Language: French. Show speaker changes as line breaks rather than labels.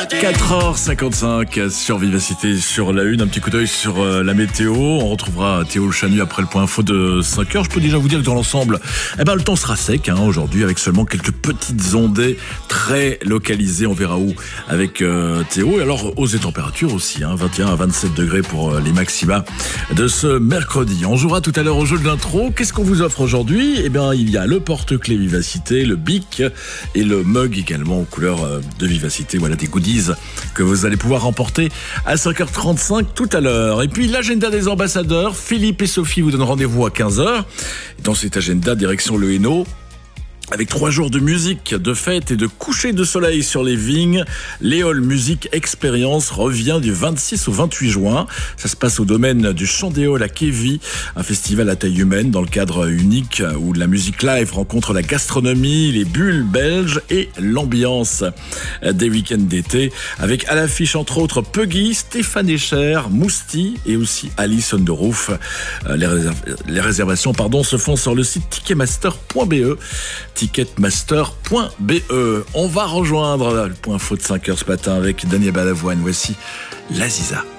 4h55 sur Vivacité, sur la une, un petit coup d'œil sur la météo. On retrouvera Théo Chanu après le point info de 5h. Je peux déjà vous dire que dans l'ensemble, le temps sera sec aujourd'hui, avec seulement quelques petites ondées très localisées. On verra où avec Théo. Et alors, hausse des températures aussi, 21 à 27 degrés pour les maxima de ce mercredi. On jouera tout à l'heure au jeu de l'intro. Qu'est-ce qu'on vous offre aujourd'hui? Il y a le porte-clés Vivacité, le bic et le mug également aux couleurs de Vivacité. Voilà des goodies que vous allez pouvoir remporter à 5h35 tout à l'heure. Et puis l'agenda des ambassadeurs, Philippe et Sophie vous donnent rendez-vous à 15h. Dans cet agenda, direction le Hainaut, avec 3 jours de musique, de fête et de coucher de soleil sur les vignes. L'Éole Musique Expérience revient du 26 au 28 juin. Ça se passe au domaine du Champ d'Éole à Kévy, un festival à taille humaine dans le cadre unique où la musique live rencontre la gastronomie, les bulles belges et l'ambiance des week-ends d'été. Avec à l'affiche entre autres Puggy, Stéphane Echer, Mousti et aussi Alice on the Roof. Les réservations se font sur le site ticketmaster.be. Ticketmaster.be. On va rejoindre le point info de 5h ce matin avec Daniel Balavoine. Voici l'Aziza.